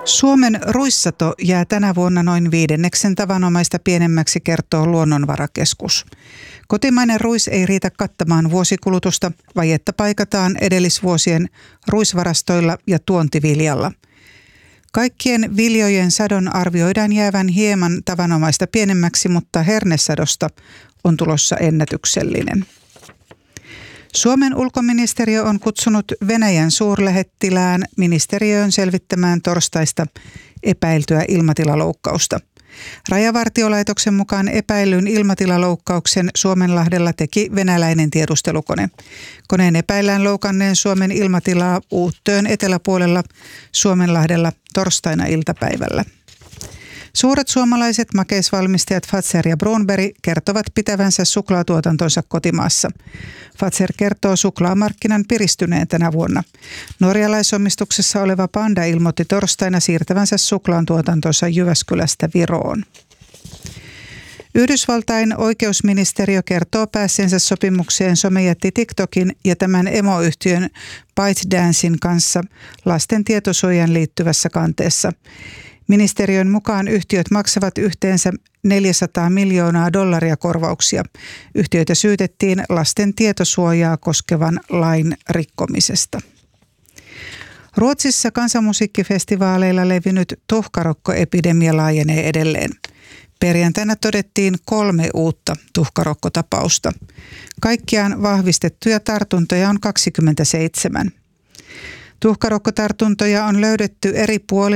Suomen ruissato jää tänä vuonna noin 5% tavanomaista pienemmäksi, kertoo Luonnonvarakeskus. Kotimainen ruis ei riitä kattamaan vuosikulutusta, vajetta paikataan edellisvuosien ruisvarastoilla ja tuontiviljalla. Kaikkien viljojen sadon arvioidaan jäävän hieman tavanomaista pienemmäksi, mutta hernesadosta on tulossa ennätyksellinen. Suomen ulkoministeriö on kutsunut Venäjän suurlähettilään ministeriöön selvittämään torstaista epäiltyä ilmatilaloukkausta. Rajavartiolaitoksen mukaan epäillyn ilmatilaloukkauksen Suomenlahdella teki venäläinen tiedustelukone. Koneen epäillään loukanneen Suomen ilmatilaa Uuttöön eteläpuolella Suomenlahdella torstaina iltapäivällä. Suuret suomalaiset makeisvalmistajat Fazer ja Brunberg kertovat pitävänsä suklaatuotantonsa kotimaassa. Fazer kertoo suklaamarkkinan piristyneen tänä vuonna. Norjalaisomistuksessa oleva Panda ilmoitti torstaina siirtävänsä suklaantuotantonsa Jyväskylästä Viroon. Yhdysvaltain oikeusministeriö kertoo päässeensä sopimukseen somejätti TikTokin ja tämän emoyhtiön ByteDancein kanssa lasten tietosuojan liittyvässä kanteessa. Ministeriön mukaan yhtiöt maksavat yhteensä $400 miljoonaa korvauksia. Yhtiöitä syytettiin lasten tietosuojaa koskevan lain rikkomisesta. Ruotsissa kansanmusiikkifestivaaleilla levinnyt tuhkarokkoepidemia laajenee edelleen. Perjantaina todettiin 3 uutta tuhkarokkotapausta. Kaikkiaan vahvistettuja tartuntoja on 27. Tuhkarokkotartuntoja on löydetty eri puolilla